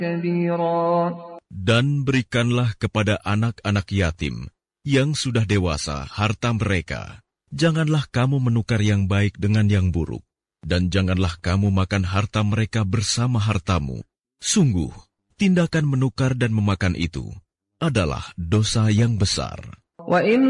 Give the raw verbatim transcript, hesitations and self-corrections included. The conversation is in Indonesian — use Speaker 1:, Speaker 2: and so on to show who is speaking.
Speaker 1: Dan berikanlah kepada anak-anak yatim yang sudah dewasa harta mereka. Janganlah kamu menukar yang baik dengan yang buruk, dan janganlah kamu makan harta mereka bersama hartamu. Sungguh, tindakan menukar dan memakan itu adalah dosa yang besar.